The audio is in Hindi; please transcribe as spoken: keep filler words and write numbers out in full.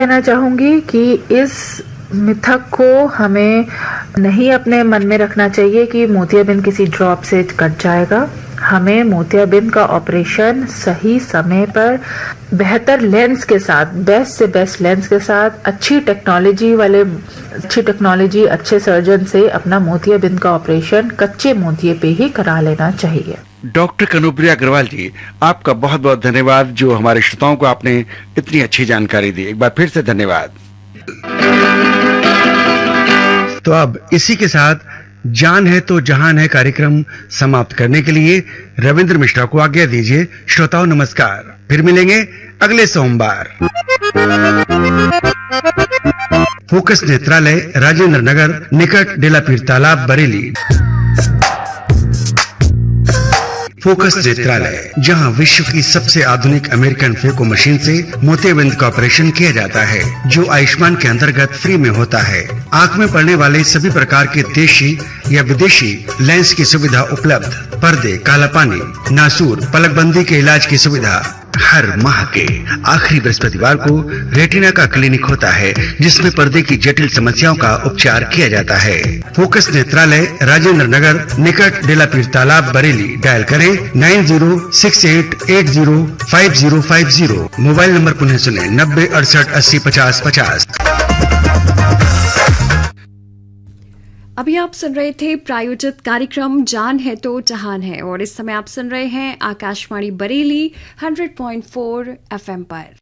कहना चाहूंगी कि इस मिथक को हमें नहीं अपने मन में रखना चाहिए कि मोतियाबिंद किसी ड्रॉप से कट जाएगा। हमें मोतियाबिंद का ऑपरेशन सही समय पर बेहतर लेंस के साथ, बेस्ट से बेस्ट लेंस के साथ, अच्छी टेक्नोलॉजी वाले अच्छी टेक्नोलॉजी अच्छे सर्जन से अपना मोतियाबिंद का ऑपरेशन कच्चे मोतिये पे ही करा लेना चाहिए। डॉक्टर कनुप्रिया अग्रवाल जी, आपका बहुत बहुत धन्यवाद जो हमारे श्रोताओं को आपने इतनी अच्छी जानकारी दी। एक बार फिर से धन्यवाद। तो अब इसी के साथ जान है तो जहान है कार्यक्रम समाप्त करने के लिए रविंद्र मिश्रा को आज्ञा दीजिए। श्रोताओं नमस्कार, फिर मिलेंगे अगले सोमवार। फोकस नेत्रालय, राजेंद्र नगर, निकट डेलापीर तालाब, बरेली। फोकस नेत्रालय, जहां विश्व की सबसे आधुनिक अमेरिकन फेको मशीन से मोतियाबिंद का ऑपरेशन किया जाता है, जो आयुष्मान के अंतर्गत फ्री में होता है। आंख में पड़ने वाले सभी प्रकार के देशी या विदेशी लेंस की सुविधा उपलब्ध। पर्दे, काला पानी, नासूर, पलकबंदी के इलाज की सुविधा। हर माह के आखिरी बृहस्पतिवार को रेटिना का क्लिनिक होता है, जिसमें पर्दे की जटिल समस्याओं का उपचार किया जाता है। फोकस नेत्रालय, राजेंद्र नगर, निकट डेलापीर तालाब, बरेली। डायल करें nine zero six eight eight zero five zero five zero. Mobile number पुनः सुने नब्बे अड़सठ अस्सी पचास पचास। अभी आप सुन रहे थे प्रायोजित कार्यक्रम जान है तो जहान है, और इस समय आप सुन रहे हैं Akashvani Bareilly hundred point four FM पर।